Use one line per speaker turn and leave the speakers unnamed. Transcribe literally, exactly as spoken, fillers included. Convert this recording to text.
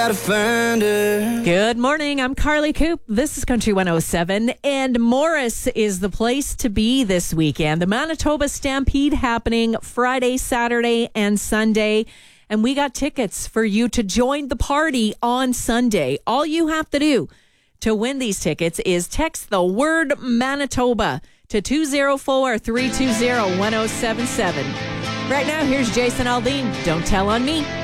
Good morning. I'm Carly Coop. This is Country one oh seven, and Morris is the place to be this weekend. The Manitoba Stampede happening Friday, Saturday, and Sunday. And we got tickets for you to join the party on Sunday. All you have to do to win these tickets is text the word Manitoba to two oh four, three two zero, one oh seven seven. Right now, here's Jason Aldean. Don't Tell on Me.